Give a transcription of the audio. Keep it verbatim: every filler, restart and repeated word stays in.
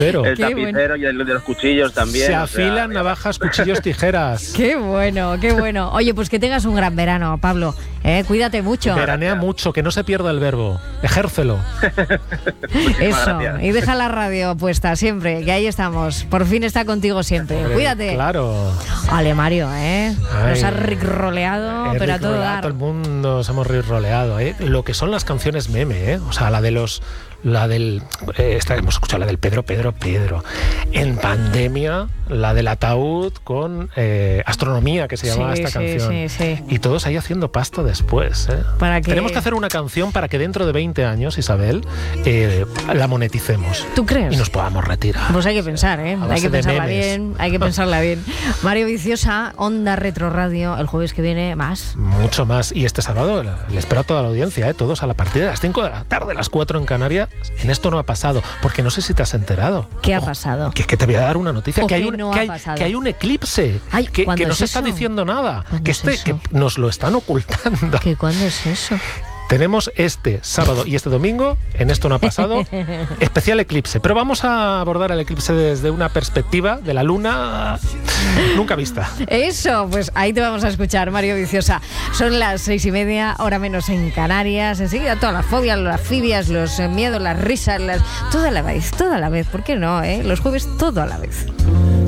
Pero el tapicero bueno. Y el de los cuchillos también. Se afilan, o sea, navajas, cuchillos, tijeras. Qué bueno, qué bueno. Oye, pues que tengas un gran verano, Pablo. ¿Eh? Cuídate mucho. Veranea mucho, que no se pierda el verbo. Ejércelo. Eso, gracias. Y deja la radio puesta siempre, que ahí estamos. Por fin está contigo siempre. Hombre, cuídate. Claro. Vale, Mario, ¿eh? Ay, nos has rickroleado, pero a todo dar. Todo el mundo nos hemos rickroleado, ¿eh? Lo que son las canciones meme, ¿eh? O sea, la de los... La del... Eh, esta hemos escuchado, la del Pedro, Pedro, Pedro. En pandemia, la del ataúd con eh, Astronomía, que se llamaba sí, esta sí, canción. Sí, sí. Y todos ahí haciendo pasta después, ¿eh? ¿Para qué? Tenemos que hacer una canción para que dentro de veinte años, Isabel, eh, la moneticemos. ¿Tú crees? Y nos podamos retirar. Pues hay que pensar, ¿eh? Hay que pensarla bien, hay que pensarla bien. Mario Viciosa, Onda Retro Radio, el jueves que viene, más. Mucho más. Y este sábado le espero a toda la audiencia, ¿eh? Todos a la partir de las cinco de la tarde, las cuatro en Canarias. En esto no ha pasado, porque no sé si te has enterado. ¿Qué ha pasado? Que, que te voy a dar una noticia, que, que, hay un, no que, ha hay, pasado. que hay un eclipse, Ay, que, que no es se eso? está diciendo nada, que, es este, que nos lo están ocultando. ¿Qué, ¿Cuándo es eso? Tenemos este sábado y este domingo, en esto no ha pasado, especial eclipse. Pero vamos a abordar el eclipse desde una perspectiva de la luna nunca vista. Eso, pues ahí te vamos a escuchar, Mario Viciosa. Son las seis y media, hora menos en Canarias. Enseguida todas las fobias, las fibias, los miedos, las risas, las... todo a la vez, todo a la vez. ¿Por qué no, eh? Los jueves todo a la vez.